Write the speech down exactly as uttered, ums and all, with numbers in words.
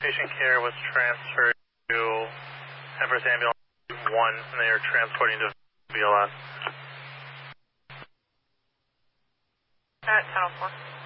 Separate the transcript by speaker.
Speaker 1: Patient care was transferred to Everest Ambulance one, and they are transporting to V L S.
Speaker 2: At ten oh four.